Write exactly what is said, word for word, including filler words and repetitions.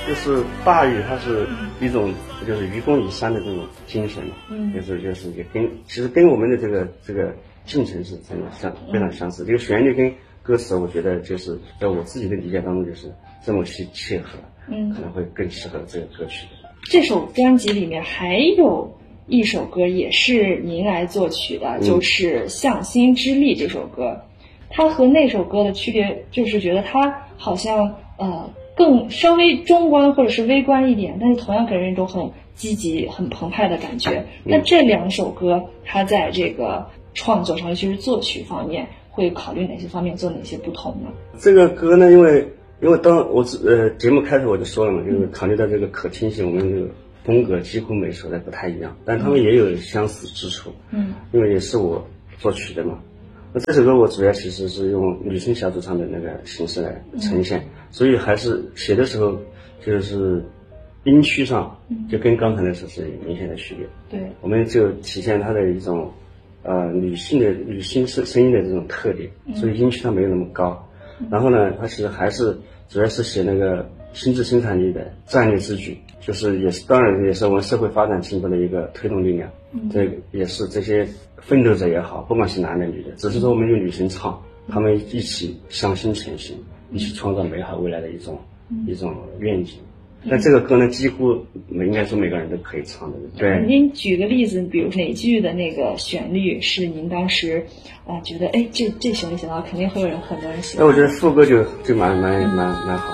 就是大禹他是一种就是愚公移山的这种精神， 嗯， 就是就是也跟其实跟我们的这个这个进程是真的相非常相似。这个旋律跟歌词，我觉得就是在我自己的理解当中就是这么契契合， 嗯， 可能会更适合这个歌曲。 这首专辑里面还有一首歌也是您来作曲的， 嗯、 就是《向心之力》这首歌。它和那首歌的区别就是觉得它好像呃更稍微中观或者是微观一点，但是同样给人一种很积极很澎湃的感觉。那这两首歌它在这个创作上，尤其是作曲方面，会考虑哪些方面，做哪些不同呢？ 这个歌呢，因为因为当我呃节目开始我就说了嘛，就是考虑到这个可听性，我们这个风格几乎每首都不太一样，但他们也有相似之处。嗯，因为也是我作曲的嘛。那这首歌我主要其实是用女声小主唱的那个形式来呈现，嗯、所以还是写的时候就是音区上就跟刚才那首是有明显的区别。 对， 我们就体现它的一种呃女性的女性声声音的这种特点，所以音区上没有那么高。嗯、然后呢，它其实还是主要是写那个心智生产力的战略之举，就是也是当然也是我们社会发展进步的一个推动力量。嗯、这也是这些奋斗者也好，不管是男的女的，只是说我们用女生唱，他们一起向心前行，一起创造美好未来的一种、嗯、一种愿景。但这个歌呢，几乎应该说每个人都可以唱的。对， 您举个例子，比如哪句的那个旋律是您当时啊、呃、觉得哎这这旋律写到肯定会有人很多人喜欢？ 那我觉得副歌就就蛮蛮蛮蛮好。